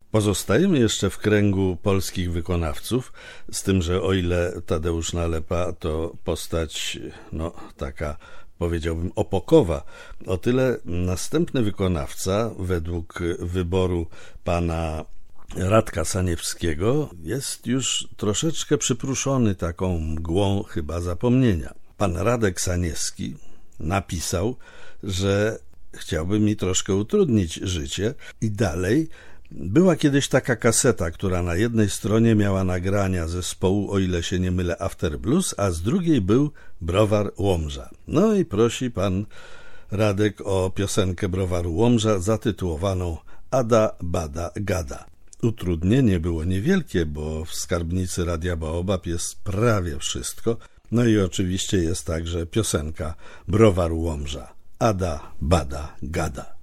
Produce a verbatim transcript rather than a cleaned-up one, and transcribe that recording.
Pozostajemy jeszcze w kręgu polskich wykonawców, z tym, że o ile Tadeusz Nalepa to postać, no taka powiedziałbym opokowa, o tyle następny wykonawca według wyboru pana Radka Saniewskiego jest już troszeczkę przypruszony taką mgłą chyba zapomnienia. Pan Radek Saniewski napisał, że chciałby mi troszkę utrudnić życie i dalej. Była kiedyś taka kaseta, która na jednej stronie miała nagrania zespołu, o ile się nie mylę, After Blues, a z drugiej był Browar Łomża. No i prosi pan Radek o piosenkę Browaru Łomża zatytułowaną Ada, Bada, Gada. Utrudnienie było niewielkie, bo w skarbnicy Radia Baobab jest prawie wszystko. No i oczywiście jest także piosenka Browaru Łomża. Ada, Bada, Gada.